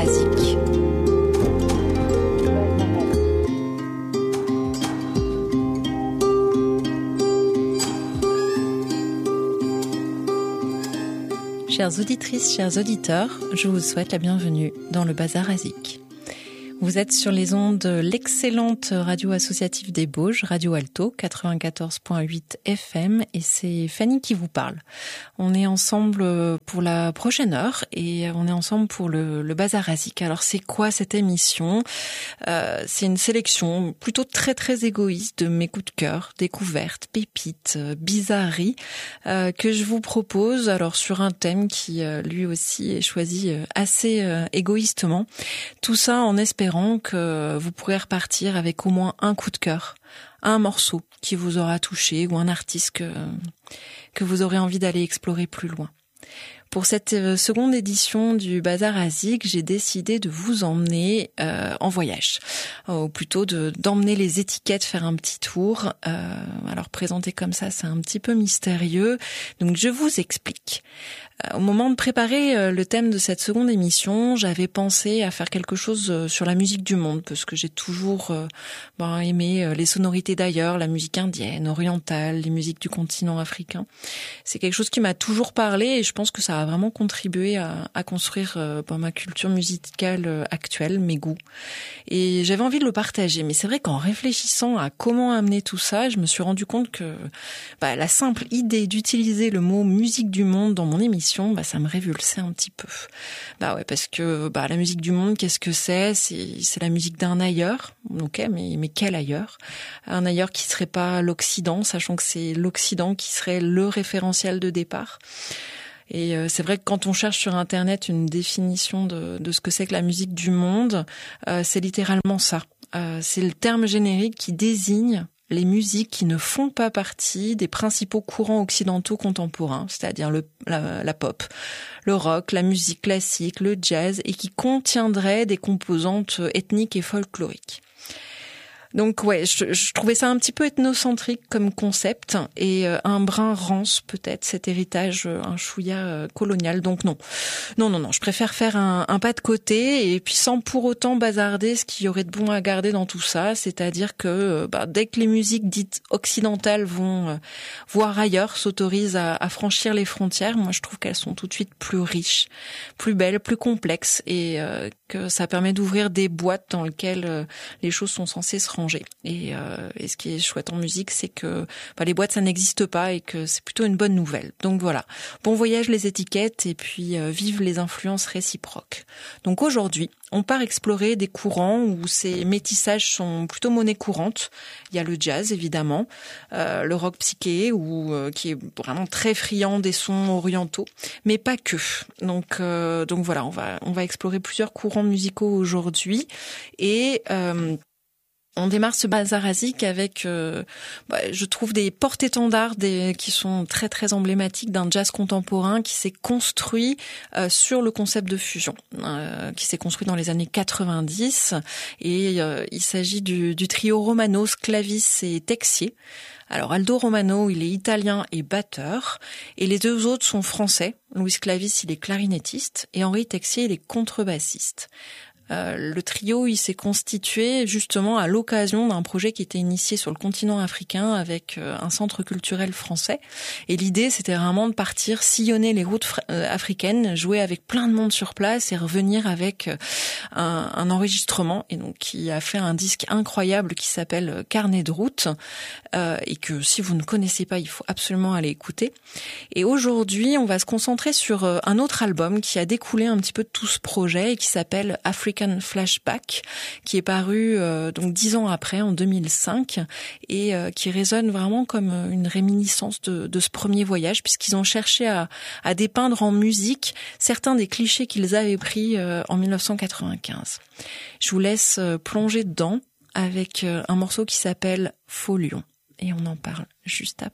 Razik. Chères auditrices, chers auditeurs, je vous souhaite la bienvenue dans le Bazar Razik. Vous êtes sur les ondes de l'excellente radio associative des Bauges, Radio Alto, 94.8 FM, et c'est Fanny qui vous parle. On est ensemble pour la prochaine heure et on est ensemble pour le Bazar Razik. Alors c'est quoi cette émission ? C'est une sélection plutôt très très égoïste de mes coups de cœur, découvertes, pépites, bizarreries que je vous propose. Alors sur un thème qui lui aussi est choisi assez égoïstement. Tout ça en espérant que vous pourrez repartir avec au moins un coup de cœur, un morceau qui vous aura touché ou un artiste que vous aurez envie d'aller explorer plus loin. Pour cette seconde édition du Bazar Razik, j'ai décidé de vous emmener en voyage, ou plutôt d'emmener les étiquettes faire un petit tour. Alors présenté comme ça, c'est un petit peu mystérieux, donc je vous explique. Au moment de préparer le thème de cette seconde émission, j'avais pensé à faire quelque chose sur la musique du monde, parce que j'ai toujours aimé les sonorités d'ailleurs, la musique indienne, orientale, les musiques du continent africain. C'est quelque chose qui m'a toujours parlé et je pense que ça a vraiment contribué à construire ma culture musicale actuelle, mes goûts. Et j'avais envie de le partager, mais c'est vrai qu'en réfléchissant à comment amener tout ça, je me suis rendu compte que la simple idée d'utiliser le mot musique du monde dans mon émission, ça me révulsait un petit peu. Parce que la musique du monde, qu'est-ce que c'est ? C'est la musique d'un ailleurs. Ok, mais quel ailleurs ? Un ailleurs qui serait pas l'Occident, sachant que c'est l'Occident qui serait le référentiel de départ. Et c'est vrai que quand on cherche sur Internet une définition de ce que c'est que la musique du monde, c'est littéralement ça. C'est le terme générique qui désigne les musiques qui ne font pas partie des principaux courants occidentaux contemporains, c'est-à-dire la pop, le rock, la musique classique, le jazz, et qui contiendraient des composantes ethniques et folkloriques. Donc je trouvais ça un petit peu ethnocentrique comme concept et un brin rance peut-être, cet héritage un chouïa colonial. Donc non, je préfère faire un pas de côté et puis sans pour autant bazarder ce qu'il y aurait de bon à garder dans tout ça, c'est-à-dire que dès que les musiques dites occidentales vont voir ailleurs, s'autorisent à franchir les frontières, moi je trouve qu'elles sont tout de suite plus riches, plus belles, plus complexes et que ça permet d'ouvrir des boîtes dans lesquelles les choses sont censées se ranger. Et ce qui est chouette en musique, c'est que les boîtes, ça n'existe pas et que c'est plutôt une bonne nouvelle. Donc voilà, bon voyage les étiquettes et puis vive les influences réciproques. Donc aujourd'hui, on part explorer des courants où ces métissages sont plutôt monnaie courante. Il y a le jazz, évidemment, le rock psyché, qui est vraiment très friand des sons orientaux, mais pas que. Donc voilà, on va explorer plusieurs courants musicaux aujourd'hui et on démarre ce Bazar Razik avec, je trouve, des porte-étendards qui sont très très emblématiques d'un jazz contemporain qui s'est construit sur le concept de fusion, qui s'est construit dans les années 90. Et il s'agit du trio Romano, Sclavis et Texier. Alors Aldo Romano, il est italien et batteur, et les deux autres sont français. Louis Sclavis, il est clarinettiste, et Henri Texier, il est contrebassiste. Le trio, il s'est constitué justement à l'occasion d'un projet qui était initié sur le continent africain avec un centre culturel français. Et l'idée, c'était vraiment de partir sillonner les routes africaines, jouer avec plein de monde sur place et revenir avec un enregistrement. Et donc, qui a fait un disque incroyable qui s'appelle Carnet de route et que si vous ne connaissez pas, il faut absolument aller écouter. Et aujourd'hui, on va se concentrer sur un autre album qui a découlé un petit peu de tout ce projet et qui s'appelle African Flashback, qui est paru donc 10 ans après, en 2005, et qui résonne vraiment comme une réminiscence de ce premier voyage, puisqu'ils ont cherché à dépeindre en musique certains des clichés qu'ils avaient pris en 1995. Je vous laisse plonger dedans avec un morceau qui s'appelle Faux Lion, et on en parle juste après.